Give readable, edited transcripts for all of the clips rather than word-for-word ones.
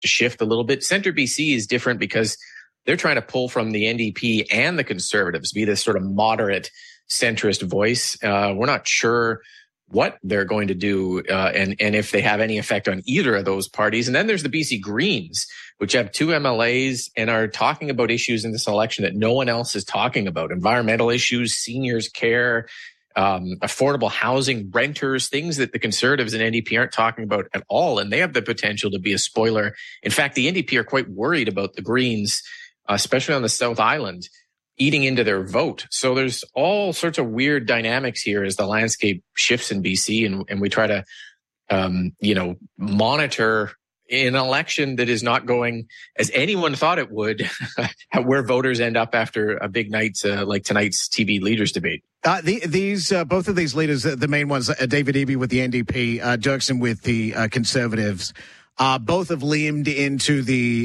to shift a little bit. Centre BC is different because they're trying to pull from the NDP and the Conservatives, be this sort of moderate centrist voice. We're not sure what they're going to do and if they have any effect on either of those parties. And then there's the BC Greens, which have 2 MLAs and are talking about issues in this election that no one else is talking about. Environmental issues, seniors care, affordable housing, renters, things that the Conservatives and NDP aren't talking about at all. And they have the potential to be a spoiler. In fact, the NDP are quite worried about the Greens, especially on the South Island, eating into their vote. So there's all sorts of weird dynamics here as the landscape shifts in BC, and we try to, monitor an election that is not going as anyone thought it would, where voters end up after a big night like tonight's TV leaders debate. Both of these leaders, the main ones, David Eby with the NDP, Dirksen with the Conservatives, both have leaned into the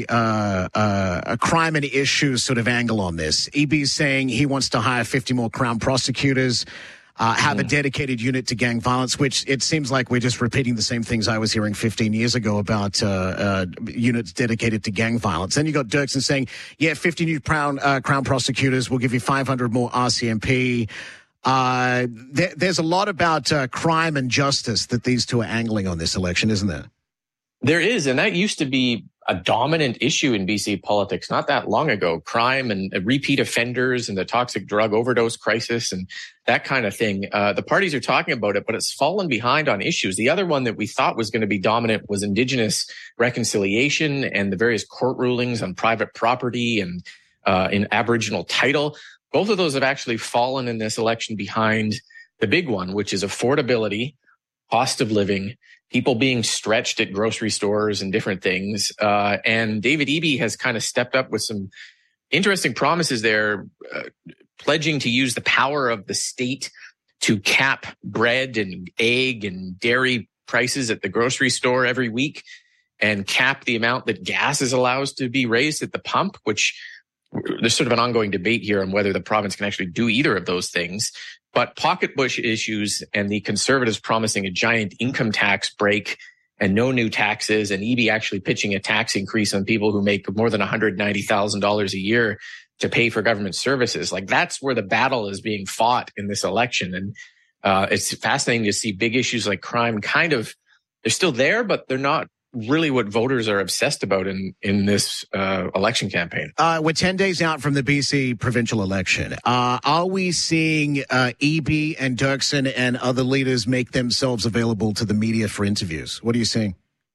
crime and issues sort of angle on this. Eby's saying he wants to hire 50 more Crown prosecutors, have a dedicated unit to gang violence, which it seems like we're just repeating the same things I was hearing 15 years ago about units dedicated to gang violence. Then you got Dirksen saying, 50 new Crown prosecutors, will give you 500 more RCMP. There's a lot about crime and justice that these two are angling on this election, isn't there? There is, and that used to be a dominant issue in BC politics not that long ago. Crime and repeat offenders and the toxic drug overdose crisis and that kind of thing. The parties are talking about it, but it's fallen behind on issues. The other one that we thought was going to be dominant was Indigenous reconciliation and the various court rulings on private property and in Aboriginal title. Both of those have actually fallen in this election behind the big one, which is affordability, cost of living, people being stretched at grocery stores and different things. And David Eby has kind of stepped up with some interesting promises there, pledging to use the power of the state to cap bread and egg and dairy prices at the grocery store every week and cap the amount that gas is allowed to be raised at the pump, which there's sort of an ongoing debate here on whether the province can actually do either of those things. But pocketbook issues and the Conservatives promising a giant income tax break and no new taxes, and Eby actually pitching a tax increase on people who make more than $190,000 a year to pay for government services. Like, that's where the battle is being fought in this election. And it's fascinating to see big issues like crime they're still there, but they're not really what voters are obsessed about in this election campaign. We're 10 days out from the BC provincial election. Are we seeing Eby and Dirksen and other leaders make themselves available to the media for interviews? What are you seeing?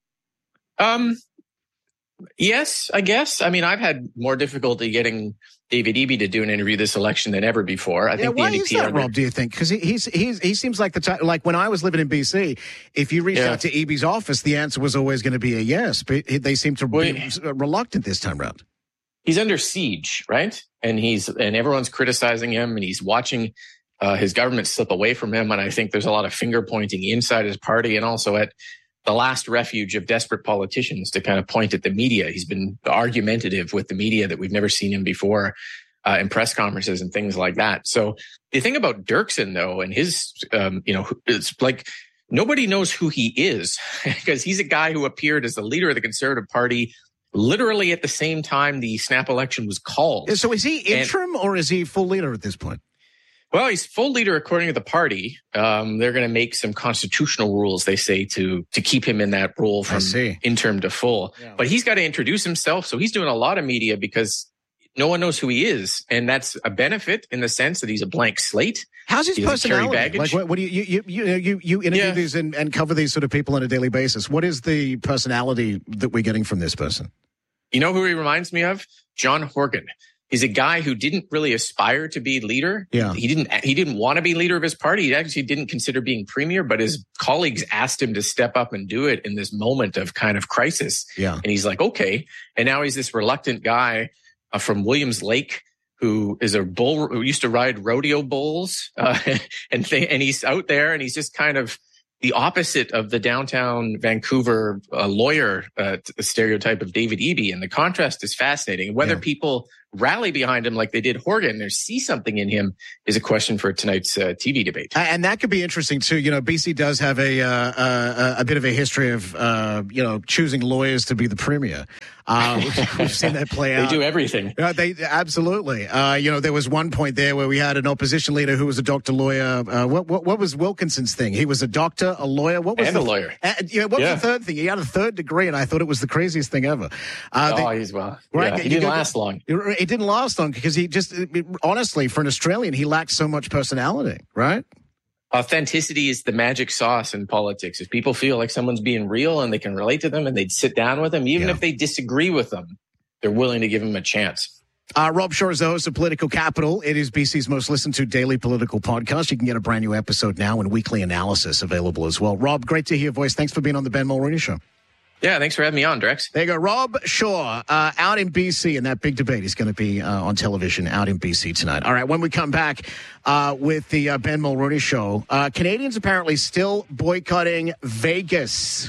Yes, I guess. I mean, I've had more difficulty getting David Eby to do an interview this election than ever before. I think why is that, Rob, do you think? Because he seems like the type, like when I was living in BC, if you reached out to Eby's office, the answer was always going to be a yes, but they seem to be reluctant this time around. He's under siege, right? And everyone's criticizing him, and he's watching his government slip away from him. And I think there's a lot of finger pointing inside his party and also at the last refuge of desperate politicians to kind of point at the media. He's been argumentative with the media that we've never seen him before in press conferences and things like that. So the thing about Dirksen, though, and his, it's like nobody knows who he is because he's a guy who appeared as the leader of the Conservative Party literally at the same time the snap election was called. So is he interim or is he full leader at this point? Well, he's full leader according to the party. They're going to make some constitutional rules, they say, to keep him in that role from interim to full. Yeah. But he's got to introduce himself. So he's doing a lot of media because no one knows who he is. And that's a benefit in the sense that he's a blank slate. How's his personality? Like, what do you interview these and cover these sort of people on a daily basis. What is the personality that we're getting from this person? You know who he reminds me of? John Horgan. He's a guy who didn't really aspire to be leader. Yeah. He didn't want to be leader of his party. He actually didn't consider being premier, but his colleagues asked him to step up and do it in this moment of kind of crisis. Yeah. And he's like, okay. And now he's this reluctant guy from Williams Lake who is a bull who used to ride rodeo bulls. And he's out there and he's just kind of the opposite of the downtown Vancouver lawyer stereotype of David Eby. And the contrast is fascinating. Whether people rally behind him like they did Horgan or see something in him is a question for tonight's TV debate. And that could be interesting too. BC does have a bit of a history of choosing lawyers to be the premier. We've seen that play out. They do everything. They absolutely. There was one point there where we had an opposition leader who was a doctor lawyer. What was Wilkinson's thing? He was a doctor, a lawyer. What was a lawyer? What was the third thing? He had a third degree, and I thought it was the craziest thing ever. He didn't last long. It didn't last long because he just, honestly, for an Australian, he lacked so much personality, right? Authenticity is the magic sauce in politics. If people feel like someone's being real and they can relate to them and they'd sit down with them, even if they disagree with them, they're willing to give them a chance. Rob Shaw is the host of Political Capital. It is BC's most listened to daily political podcast. You can get a brand new episode now and weekly analysis available as well. Rob, great to hear your voice. Thanks for being on the Ben Mulroney Show. Yeah, thanks for having me on, Drex. There you go. Rob Shaw out in BC in that big debate. He's going to be on television out in BC tonight. All right, when we come back with the Ben Mulroney Show, Canadians apparently still boycotting Vegas.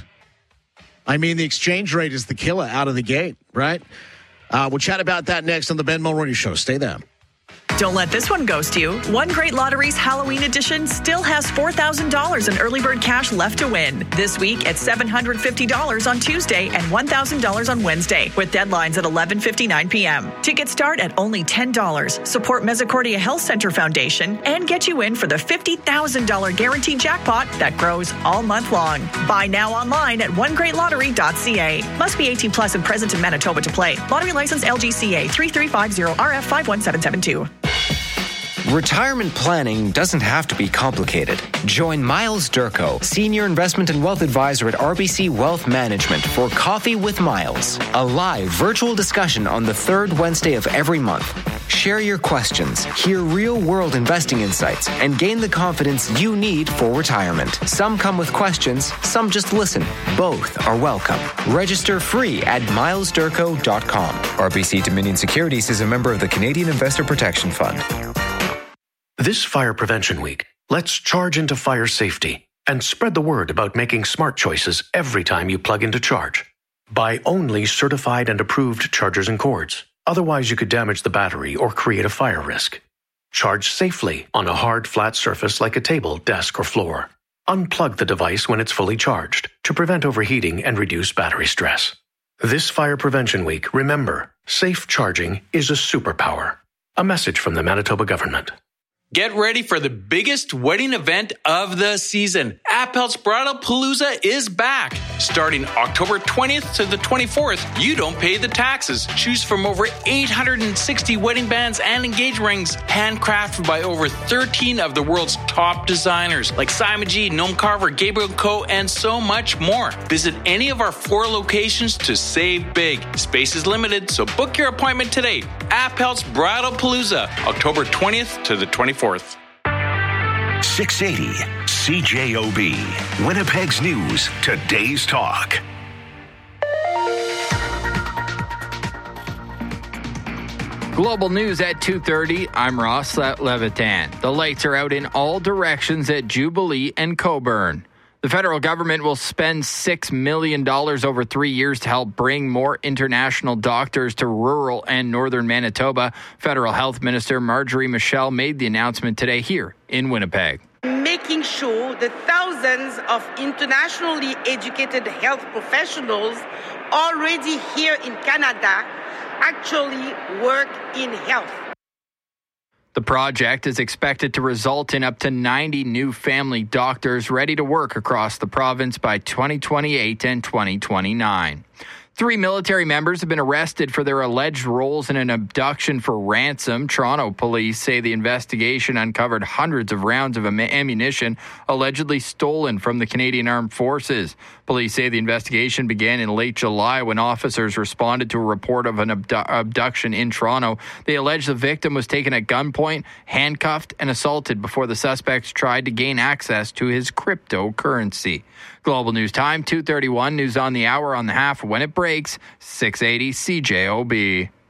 I mean, the exchange rate is the killer out of the gate, right? We'll chat about that next on the Ben Mulroney Show. Stay there. Don't let this one ghost you. One Great Lottery's Halloween edition still has $4,000 in early bird cash left to win. This week at $750 on Tuesday and $1,000 on Wednesday, with deadlines at 11:59 p.m. Tickets start at only $10. Support Misericordia Health Center Foundation and get you in for the $50,000 guaranteed jackpot that grows all month long. Buy now online at onegreatlottery.ca. Must be 18 plus and present in Manitoba to play. Lottery license LGCA 3350RF51772. Retirement planning doesn't have to be complicated. Join Miles Durko, Senior Investment and Wealth Advisor at RBC Wealth Management for Coffee with Miles, a live virtual discussion on the third Wednesday of every month. Share your questions, hear real-world investing insights, and gain the confidence you need for retirement. Some come with questions, some just listen. Both are welcome. Register free at milesdurko.com. RBC Dominion Securities is a member of the Canadian Investor Protection Fund. This Fire Prevention Week, let's charge into fire safety and spread the word about making smart choices every time you plug in to charge. Buy only certified and approved chargers and cords. Otherwise, you could damage the battery or create a fire risk. Charge safely on a hard, flat surface like a table, desk, or floor. Unplug the device when it's fully charged to prevent overheating and reduce battery stress. This Fire Prevention Week, remember, safe charging is a superpower. A message from the Manitoba government. Get ready for the biggest wedding event of the season. Appel's Bridal Palooza is back. Starting October 20th to the 24th, you don't pay the taxes. Choose from over 860 wedding bands and engagement rings, handcrafted by over 13 of the world's top designers, like Simon G, Noam Carver, Gabriel Co., and so much more. Visit any of our 4 locations to save big. Space is limited, so book your appointment today. Appel's Bridal Palooza, October 20th to the 24th. 680 CJOB, Winnipeg's News, Today's Talk. Global news at 2:30. I'm Ross Levitan. The lights are out in all directions at Jubilee and Coburn. The federal government will spend $6 million over 3 years to help bring more international doctors to rural and northern Manitoba. Federal Health Minister Marjorie Michel made the announcement today here in Winnipeg. Making sure that thousands of internationally educated health professionals already here in Canada actually work in health. The project is expected to result in up to 90 new family doctors ready to work across the province by 2028 and 2029. 3 military members have been arrested for their alleged roles in an abduction for ransom. Toronto police say the investigation uncovered hundreds of rounds of ammunition allegedly stolen from the Canadian Armed Forces. Police say the investigation began in late July when officers responded to a report of an abduction in Toronto. They allege the victim was taken at gunpoint, handcuffed, and assaulted before the suspects tried to gain access to his cryptocurrency. Global News Time, 2:31. News on the hour on the half when it breaks. 680 CJOB.